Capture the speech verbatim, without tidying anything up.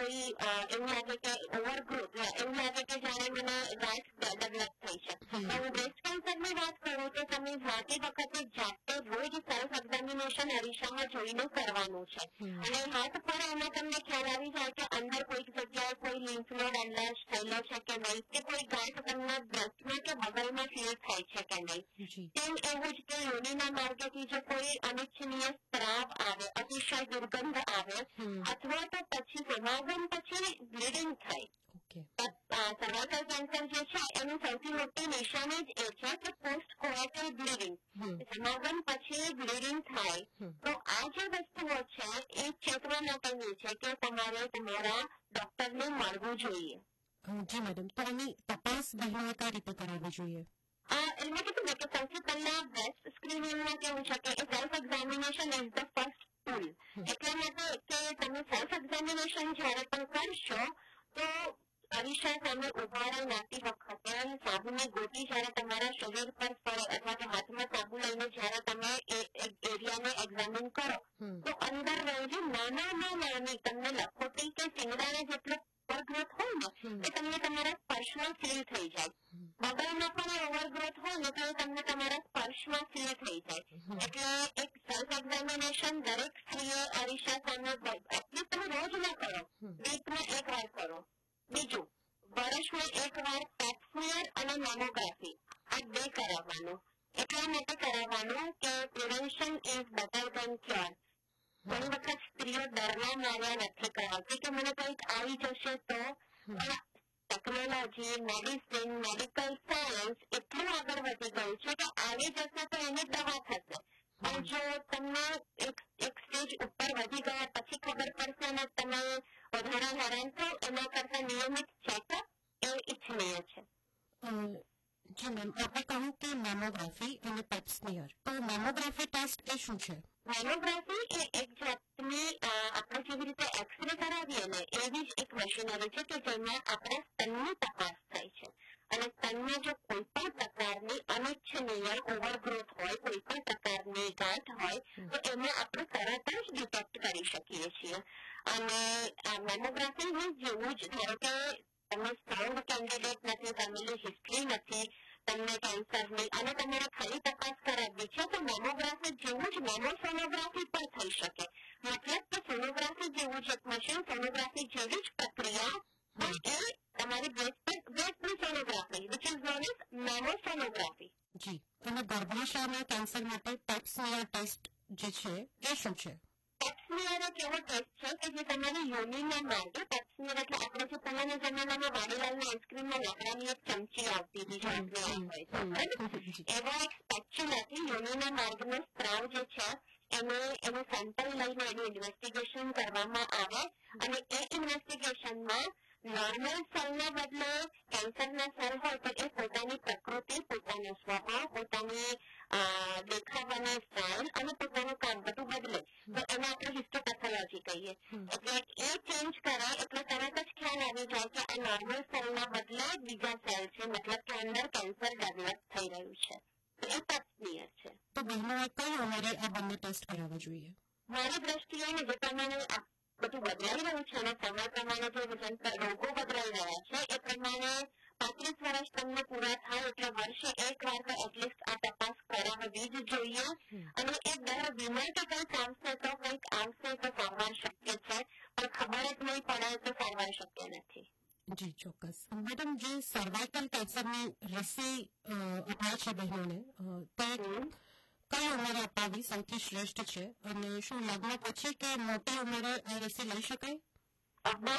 કોઈ એવું લાગે કે ઓવરગ્રોથ એવું લાગે કે જાણે મને ગાંઠ ડેવલપ થઈ છે. હું બ્રેસ્ટ કેન્સરની વાત કરું તો તમે જાતી વખતે જાતે રોજ સેલ્ફ એક્ઝામિનેશન અરીસામાં જોઈને કરવાનું છે. અને હાથ પર એમાં તમને ખ્યાલ આવી જાય કે અંદર કોઈક જગ્યાએ કોઈ લિમ્ફ નોડ એનલાર્જ થયેલો છે કે નહીં, કે કોઈ ગાંઠ તમને બ્રેસ્ટમાં કે બગલમાં ફીલ થાય છે કે નહીં. તેમ એવું જ કે યોનિના માર્ગેથી જો કોઈ અનિચ્છનીય સ્ત્રાવ આવે, અતિશય દુર્ગંધ આવે અથવા તો પછી સમાગમ પછી બ્લીડિંગ થાય. સર્વાઇકલ કેન્સર જે છે એનું સૌથી મોટી નિશાની જ એ છે કે પોસ્ટ કોએટલ બ્લીડિંગ, સમાગમ પછી બ્લીડિંગ થાય. તો આ જે વસ્તુઓ છે એ ચેતવા માટેની છે કે તમારે તમારા ડોક્ટરને મળવું જોઈએ. જી મેડમ, તો એની તપાસ બહેનોએ કઈ રીતે કરાવવી જોઈએ? એમને કીધું ને કે સૌથી પહેલા બ્રેસ્ટ સ્ક્રીનિંગમાં કેવું છે કે self examination is the first tool. એટલા માટે કે તમે સેલ્ફ એક્ઝામિનેશન જયારે પણ કરશો તો અરીસા સામે ઉભા રહી નાતી વખતે સાબુની ગોટી જયારે તમારા શરીર પર ફરે અથવા તો હાથમાં સાબુ લઈને જયારે તમે એ એરિયાને એક્ઝામિન કરો તો અંદર રહેલી નાનામાં નાની તમને લખોટી કે સિંગડાના જેટલો ઓવરગ્રોથ હોય ને એ તમને તમારા સ્પર્શમાં ફીલ થઈ જાય. બગલમાં પણ ઓવરગ્રોથ હોય ને તો તમને તમારા સ્પર્શમાં ફીલ થઈ જાય. એટલે એક સેલ્ફ એક્ઝામિનેશન દરેક સ્ત્રીએ અરીસા સામે એટલીસ્ટ તમે રોજ ના કરો, વીકમાં એક વાર કરો. બીજું, વર્ષમાં એક વાર પેપ સ્મિયર અને મેમોગ્રાફી આ બે કરાવવાનું. એટલા માટે કરાવવાનું કે prevention is better than cure. ઘણી વખત સ્ત્રીઓ ડરના માર્યા નથી કરાવતી કે મને કંઈક આવી જશે તો. ટેકનોલોજી, મેડિસિન, મેડિકલ સાયન્સ એટલું આગળ વધી ગયું છે કે આવી જશે તો એની દવા થશે. પણ જો તમને એક એક સ્ટેજ ઉપર વધી ગયા પછી ખબર પડશે અને તમે વધારે હેરાન થાવ એના કરતા નિયમિત ચેકઅપ એ ઇચ્છનીય છે. જી મેમ, આપણે કહ્યું કે મેમોગ્રાફી અને પેપ સ્મિયર, તો મેમોગ્રાફી ટેસ્ટ એ શું છે? મેમોગ્રાફી એ એક જાતની આપણે જેવી રીતે એક્સરે કરાવીએ ને એવી જ એક મશીનરી છે કે જેમાં આપણા સ્તનની તપાસ થાય છે. અને સ્તનમાં જો કોઈ પણ પ્રકારની અનિચ્છનીય ઓવરગ્રોથ હોય, કોઈ પણ પ્રકારની ગાંઠ હોય તો એને આપણે તરત જ ડિટેક્ટ કરી શકીએ છીએ. અને મેમોગ્રાફી જેવું જ ધારો કે તમે સ્ટ્રોંગ કેન્ડિડેટ નથી, ફેમિલી હિસ્ટ્રી નથી તમને કેન્સરની અને તમારે ખાલી તપાસ કરાવવી છે તો મેમોગ્રાફી જેવું જ મેમોસોનોગ્રાફી પણ થઈ શકે. મતલબ કે સોનોગ્રાફી જેવું જ એક મશીન, સોનોગ્રાફી જેવી જ પ્રક્રિયા એ તમારી બ્રેસ્ટની sonography which is known as મેમોસોનોગ્રાફી. જી, અને ગર્ભાશયના કેન્સર માટે પેપ સ્મિયર ટેસ્ટ જે છે એ શું છે? પેપ સ્મિયર એક એવો ટેસ્ટ છે કે જે તમારી યોનિના માર્ગે, પેપ સ્મિયર એટલે આપણે જે પહેલાના જમાનામાં વાડીલાલની આઈસ્ક્રીમમાં લાકડાની એક ચમચી આવતી હતી જાતની હોય એવા એક સ્પેચ્યુલાથી યોનિના માર્ગનો સ્ત્રાવ જે છે એને એનું સેમ્પલ લઈને એનું ઇન્વેસ્ટિગેશન કરવામાં આવે અને એ ઇન્વેસ્ટિગેશનમાં નોર્મલ સેલના બદલે કેન્સરના સેલ હોય તો એ પોતાની પ્રકૃતિ, પોતાનો સ્વભાવ, પોતાની દેખાવાની સ્ટાઇલ અને પોતાનું કામ બધું બદલે તો એને આપણે હિસ્ટોપેથોલોજી કહીએ. એટલે એ ચેન્જ કરાય એટલે તરત જ ખ્યાલ આવી જાય કે આ નોર્મલ સેલના બદલે બીજા સેલ છે, મતલબ કે અંદર કેન્સર ડેવલપ થઈ રહ્યું છે. એ પેપ સ્મિયર છે. તો બહેનોએ કઈ ઉંમરે આ બંને ટેસ્ટ કરાવવા જોઈએ? મારી દ્રષ્ટિએ જે પ્રમાણે બધું બદલાઈ રહ્યું છે અને સમય પ્રમાણે જે રોગો બદલાઈ રહ્યા છે એ પ્રમાણે પાંત્રીસ વર્ષ તમને પૂરા થાય એટલે વર્ષે એક વાર તો એટલીસ્ટ આ તપાસ કરાવવી જ જોઈએ. અને એ દર વીમા કે કંઈક આવશે તો કંઈક આવશે તો સારવાર શક્ય છે, પણ ખબર જ નહીં પડે તો સારવાર શક્ય નથી. જી ચોક્કસ. મેડમ, જે સર્વાઇકલ કેન્સરની રસી અપાય છે બહેનોને તે કઈ ઉંમરે અપાવી સૌથી શ્રેષ્ઠ છે અને શું લગ્ન પછી કે મોટી ઉંમરે આ રસી લઈ શકાય? બે